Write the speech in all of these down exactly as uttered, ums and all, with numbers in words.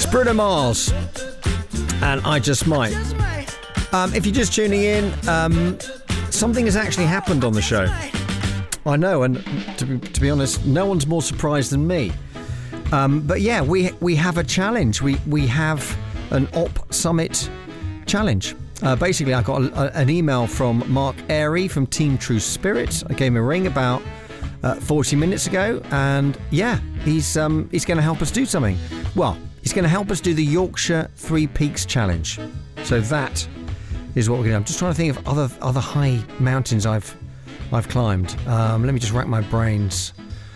Bruno Mars, and I Just Might. Um, if you're just tuning in, um, something has actually happened on the show. I know, and to be, to be honest, no one's more surprised than me. Um, but yeah, we we have a challenge. We we have an Op Summit challenge. Uh, basically, I got a, a, an email from Mark Airy from Team True Spirit. I gave him a ring about uh, forty minutes ago, and yeah, he's um, he's going to help us do something. Well, he's going to help us do the Yorkshire Three Peaks Challenge. So that is what we're going to do. I'm just trying to think of other other high mountains I've I've climbed. Um, let me just rack my brains.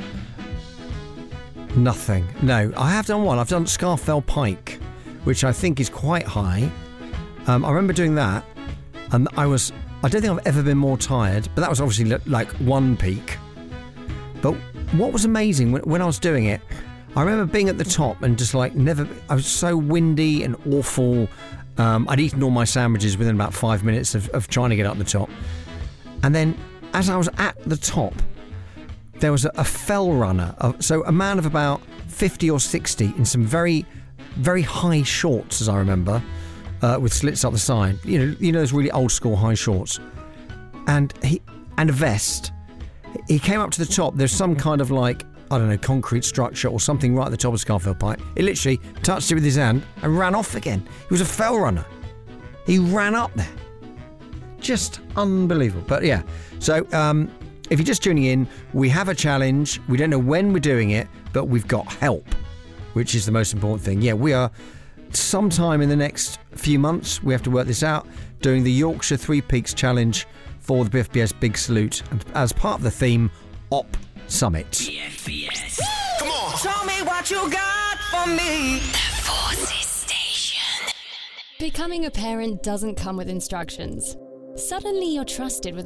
Nothing. No, I have done one. I've done Scafell Pike, which I think is quite high. Um, I remember doing that, and I was, I don't think I've ever been more tired, but that was obviously like one peak. But what was amazing when, when I was doing it, I remember being at the top and just like never, I was so windy and awful. Um, I'd eaten all my sandwiches within about five minutes of, of trying to get up the top. And then as I was at the top, there was a, a fell runner, uh, so a man of about fifty or sixty in some very, very high shorts, as I remember. Uh, with slits up the side, you know, you know those really old school high shorts, and he and a vest. He came up to the top. There's some kind of like I don't know concrete structure or something right at the top of Scafell Pike. He literally touched it with his hand and ran off again. He was a fell runner. He ran up there, just unbelievable. But yeah, so um, if you're just tuning in, we have a challenge. We don't know when we're doing it, but we've got help, which is the most important thing. Yeah, we are. Sometime in the next few months, we have to work this out, doing the Yorkshire Three Peaks Challenge for the B F B S Big Salute, and as part of the theme, Op Summit. B F B S. Come on! Show me what you got for me. The Forces Station. Becoming a parent doesn't come with instructions. Suddenly you're trusted with